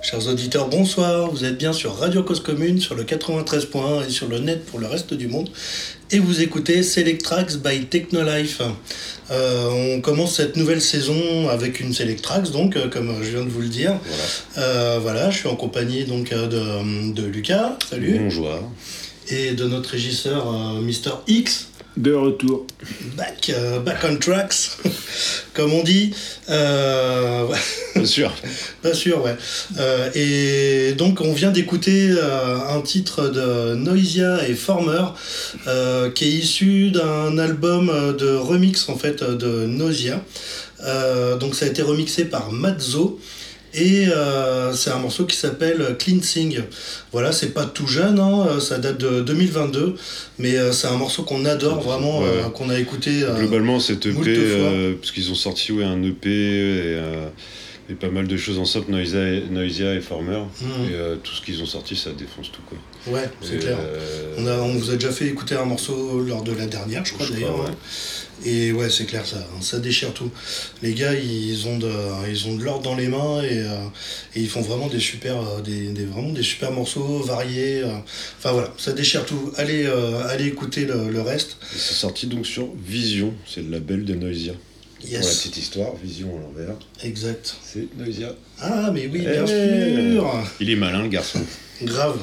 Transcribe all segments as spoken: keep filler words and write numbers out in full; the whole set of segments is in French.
Chers auditeurs, bonsoir, vous êtes bien sur Radio Cause Commune, sur le quatre-vingt-treize point un et sur le net pour le reste du monde. Et vous écoutez Select Tracks by Technolife. Euh, on commence cette nouvelle saison avec une Select Tracks, donc, euh, comme je viens de vous le dire. Voilà, euh, voilà je suis en compagnie donc, euh, de, de Lucas, salut. Bonjour. Et de notre régisseur, euh, Mister X. De retour. Back, euh, back on tracks, comme on dit. Euh... Bien sûr. Bien sûr, ouais. Euh, et donc, on vient d'écouter euh, un titre de Noisia et Former, euh, qui est issu d'un album de remix, en fait, de Noisia. Euh, donc, ça a été remixé par Mazzo. Et euh, c'est un morceau qui s'appelle Cleansing. Voilà, c'est pas tout jeune, hein, ça date de deux mille vingt-deux, mais euh, c'est un morceau qu'on adore vraiment, ouais. euh, qu'on a écouté. Euh, Globalement, cet E P, euh, parce qu'ils ont sorti ouais, un E P et, euh, et pas mal de choses ensemble, Noisia et, Noisia et Former, mmh. et euh, tout ce qu'ils ont sorti, ça défonce tout, quoi. Ouais, c'est et clair. Euh... On, a, on vous a déjà fait écouter un morceau lors de la dernière, je crois je d'ailleurs. Crois, ouais. Et ouais, c'est clair, ça, ça déchire tout. Les gars, ils ont de, ils ont de l'or dans les mains et, euh, et ils font vraiment des super, des, des, vraiment des super morceaux variés. Euh. Enfin voilà, ça déchire tout. Allez, euh, allez écouter le, le reste. Et c'est sorti donc sur Vision, c'est le label de Noisia. Yes. Pour la petite histoire, Vision à l'envers. Exact. C'est Noisia. Ah, mais oui, bien hey sûr. Il est malin, le garçon. Grave.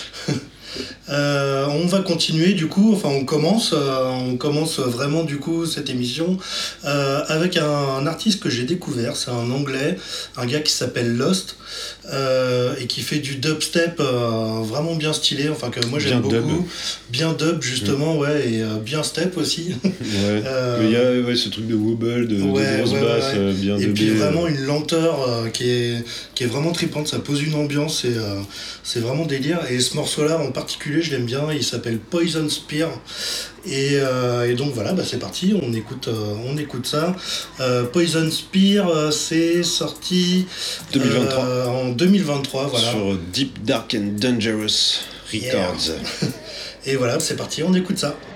Euh, on va continuer du coup, enfin on commence, euh, on commence vraiment du coup cette émission euh, avec un, un artiste que j'ai découvert, c'est un anglais, un gars qui s'appelle Lost euh, et qui fait du dubstep euh, vraiment bien stylé, enfin que moi j'aime bien beaucoup, dub. bien dub justement, mmh. ouais, et euh, bien step aussi. Ouais. euh, Il y a ouais, ce truc de wobble, de, ouais, de grosse ouais, basse, ouais. bien et dubé. puis vraiment une lenteur euh, qui est qui est vraiment tripante, ça pose une ambiance et euh, c'est vraiment délire. Et ce morceau-là en particulier, je l'aime bien, il s'appelle Poison Spear. Et, euh, et donc voilà, bah c'est parti, on écoute, euh, on écoute ça. Euh, Poison Spear, euh, c'est sorti deux mille vingt-trois. Euh, en deux mille vingt-trois, voilà. Sur Deep Dark and Dangerous Records. Yeah. Et voilà, c'est parti, on écoute ça.